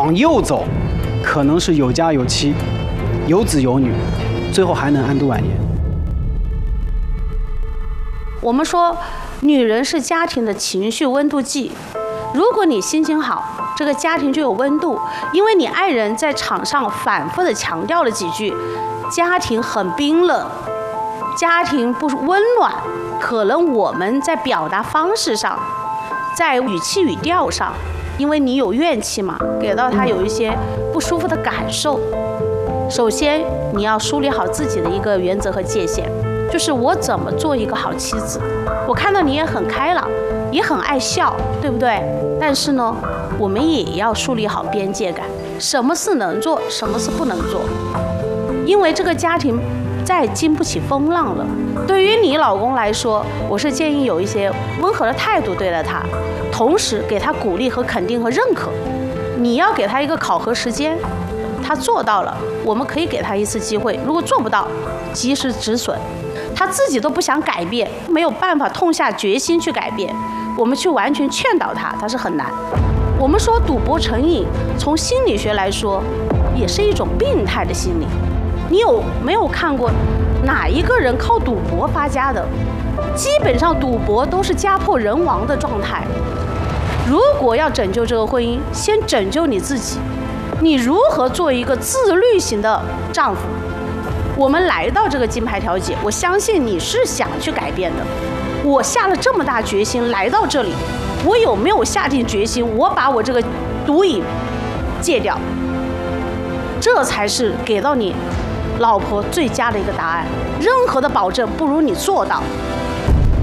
往右走，可能是有家有妻，有子有女，最后还能安度晚年。 我们说，女人是家庭的情绪温度计。如果你心情好，这个家庭就有温度，因为你爱人在场上反复的强调了几句，家庭很冰冷，家庭不温暖。可能我们在表达方式上，在语气语调上，因为你有怨气嘛，给到他有一些不舒服的感受。首先，你要梳理好自己的一个原则和界限，就是我怎么做一个好妻子。我看到你也很开朗，也很爱笑，对不对？但是呢，我们也要树立好边界感，什么事能做，什么事不能做。因为这个家庭再经不起风浪了。对于你老公来说，我是建议有一些温和的态度对待他，同时给他鼓励和肯定和认可。你要给他一个考核时间，他做到了，我们可以给他一次机会；如果做不到，及时止损。他自己都不想改变，没有办法痛下决心去改变，我们去完全劝导他，他是很难。我们说赌博成瘾，从心理学来说，也是一种病态的心理。你有没有看过哪一个人靠赌博发家的？基本上赌博都是家破人亡的状态。如果要拯救这个婚姻，先拯救你自己。你如何做一个自律型的丈夫？我们来到这个金牌调解，我相信你是想去改变的。我下了这么大决心来到这里，我有没有下定决心，我把我这个毒瘾戒掉？这才是给到你老婆最佳的一个答案。任何的保证不如你做到。